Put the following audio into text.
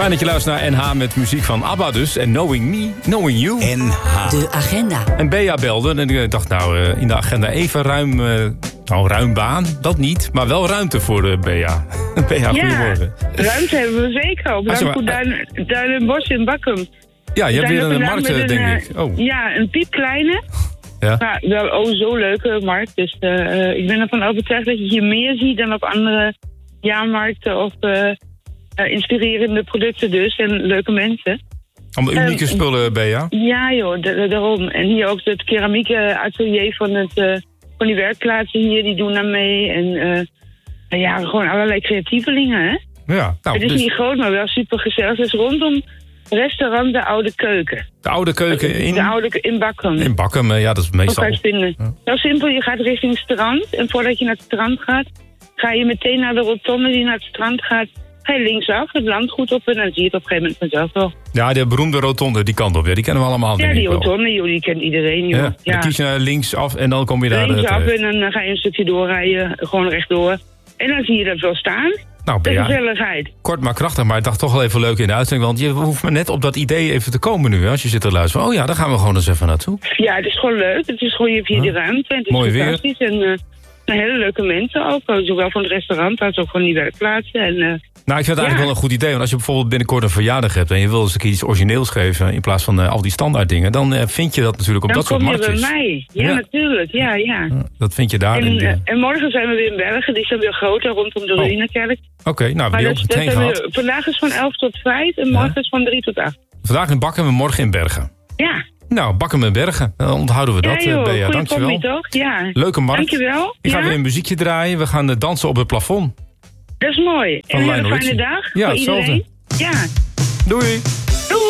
Fijn dat je luistert naar NH met muziek van ABBA dus. En Knowing Me, Knowing You. NH. De agenda. En Bea belde en ik dacht in de agenda even ruim baan. Dat niet, maar wel ruimte voor Bea. Bea, goedemorgen. Ruimte hebben we zeker op. Landgoed Duin en Bos in Bakkum. Ja, je hebt weer een markt, denk ik. Oh. Ja, een piepkleine. Ja. Maar wel zo leuke markt. Dus ik ben ervan overtuigd dat je hier meer ziet dan op andere jaarmarkten of inspirerende producten dus. En leuke mensen. Allemaal unieke spullen, Bea? Ja joh, daarom. En hier ook het keramiek atelier van die werkplaatsen hier, die doen daar mee. En gewoon allerlei creatievelingen, hè? Ja. Nou, het is niet groot, maar wel super gezellig. Het is rondom restaurant De Oude Keuken. De Oude Keuken in Bakkum. In Bakkum, ja, dat is meestal. Vinden. Ja. Heel simpel, je gaat richting het strand. En voordat je naar het strand gaat, ga je meteen naar de rotonde die naar het strand gaat. Ga je linksaf, het landgoed op en dan zie je het op een gegeven moment vanzelf wel. Ja, de beroemde rotonde, die kant op. Ja, die kennen we allemaal. Ja, die rotonde, joh, die kent iedereen. Joh. Ja, dan kies je naar linksaf en dan kom je daar. Linksaf en dan ga je een stukje doorrijden, gewoon rechtdoor. En dan zie je dat wel staan. Nou, de gezelligheid. Kort maar krachtig, maar ik dacht toch wel even leuk in de uitzending. Want je hoeft maar net op dat idee even te komen nu, hè, als je zit te luisteren. Oh ja, daar gaan we gewoon eens even naartoe. Ja, het is gewoon leuk. Het is gewoon, je hebt hier de ruimte. En het is mooi fantastisch. Weer. En hele leuke mensen ook. Zowel van het restaurant als ook van die werkplaatsen. Nou, ik vind het eigenlijk wel een goed idee. Want als je bijvoorbeeld binnenkort een verjaardag hebt en je wil eens een keer iets origineels geven in plaats van al die standaard dingen, dan vind je dat natuurlijk op dat soort marktjes. Dan kom je bij mij. Ja, natuurlijk. Ja. Dat vind je daar. En morgen zijn we weer in Bergen. Die zijn weer groter rondom de Ruïnekerk. Oké, nou, hebben die ook meteen gehad. Vandaag is van 11 tot 5 en morgen is van 3 tot 8. Vandaag in Bakkum en morgen in Bergen. Ja. Nou, Bakkum en Bergen. Dan onthouden we dat, Bea. Dankjewel. Toch? Ja. Leuke markt. Dankjewel. Ik ga weer een muziekje draaien. We gaan dansen op het plafond. Dat is mooi. En een fijne dag voor iedereen. Ja. Doei.